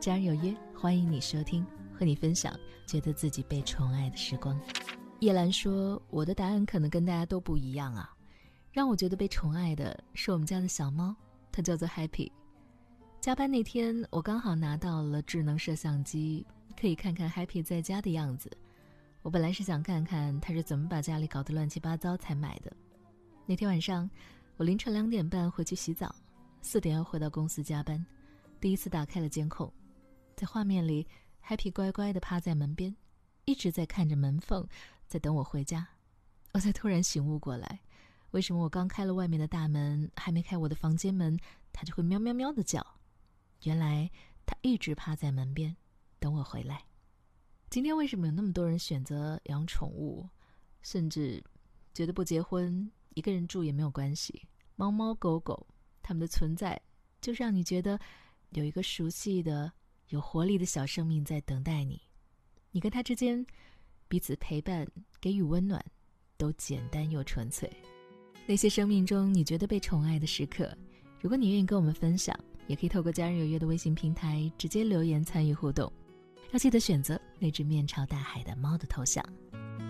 家人有约，欢迎你收听，和你分享觉得自己被宠爱的时光。叶兰说，我的答案可能跟大家都不一样啊。让我觉得被宠爱的是我们家的小猫，它叫做 Happy。 加班那天，我刚好拿到了智能摄像机，可以看看 Happy 在家的样子。我本来是想看看他是怎么把家里搞得乱七八糟才买的。那天晚上，我凌晨2点半回去洗澡，4点要回到公司加班。第一次打开了监控，在画面里 Happy 乖乖地趴在门边，一直在看着门缝，在等我回家。我才突然醒悟过来，为什么我刚开了外面的大门，还没开我的房间门，它就会喵喵喵地叫。原来它一直趴在门边等我回来。今天为什么有那么多人选择养宠物，甚至觉得不结婚一个人住也没有关系？猫猫狗狗它们的存在就是让你觉得有一个熟悉的有活力的小生命在等待你，你跟它之间彼此陪伴，给予温暖，都简单又纯粹。那些生命中你觉得被宠爱的时刻，如果你愿意跟我们分享，也可以透过家人有约的微信平台直接留言参与互动。要记得选择那只面朝大海的猫的头像。